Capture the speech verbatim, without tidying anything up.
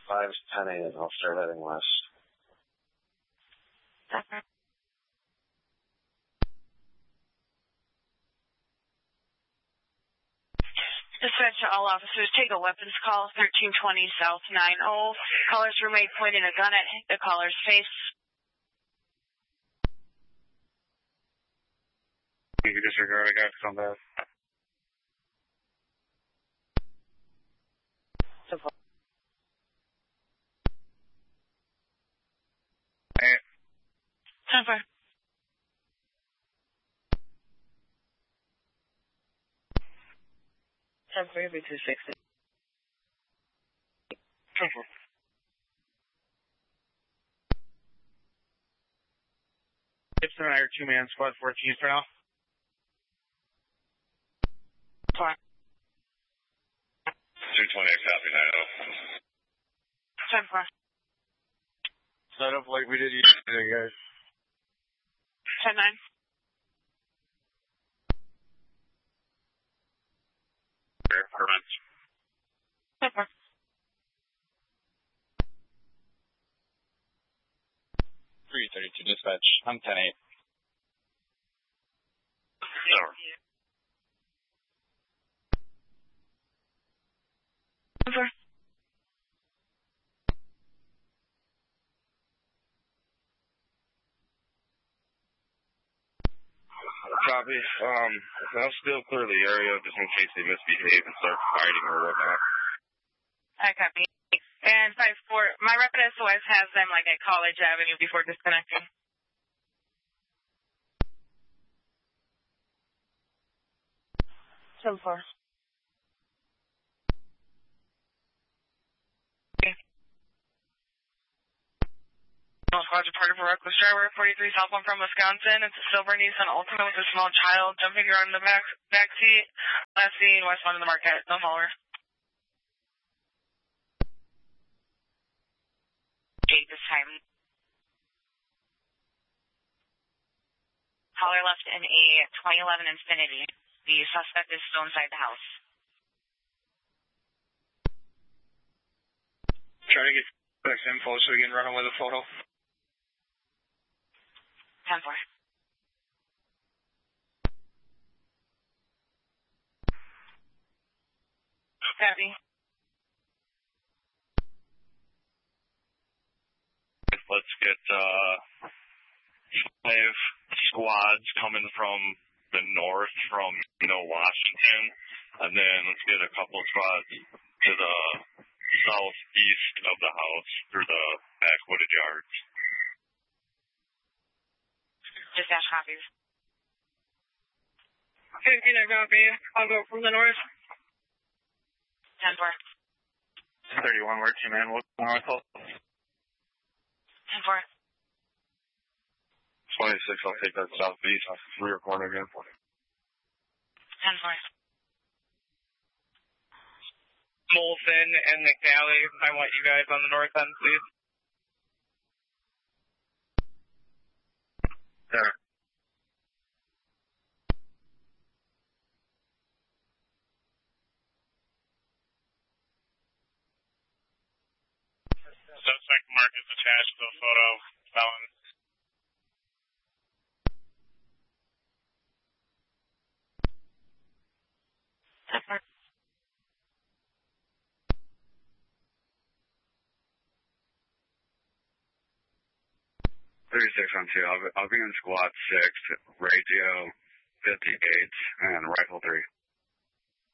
five ten eight. I'll start heading west. Separate. Dispatch to all officers, take a weapons call, thirteen twenty South nine oh. Caller's roommate pointing a gun at the caller's face. You can disregard, I got come back. ten four. ten four, be two sixty. ten four. Gibson and I are two-man squad fourteen for now. Four. two twenty, copy nine oh. ten four. Set up like we did yesterday, guys. ten nine. Prevent. ten four. three thirty-two dispatch. I'm ten eight. Over. Over. Copy. Um, I'll still clear the area just in case they misbehave and start fighting or whatnot. I copy. And five four, my rep at S O S has them like at College Avenue before disconnecting. ten four. All squads reported for reckless driver, forty-three southbound from Wisconsin. It's a silver Nissan Altima with a small child jumping around in the back, back seat. Last seen westbound in the market. No follower. Eight this time. Caller left in a twenty eleven Infiniti. The suspect is still inside the house. Try to get next info so we can run away with a photo. ten four. Copy. Let's get uh, five squads coming from the north from, you know, Washington, and then let's get a couple squads to the southeast of the house through the back wooded yards. Dispatch copies. fifteen, I copy. I'll go from the north. ten four. thirty-one, where two man, what's going on? ten four. twenty-six, I'll take that southeast, rear corner again. ten four. Molson and McNally, I want you guys on the north end, please. There. Suspect mark is attached to the photo. Felon. thirty-six on two. I'll be, I'll be in squad six, radio fifty-eight, and rifle three.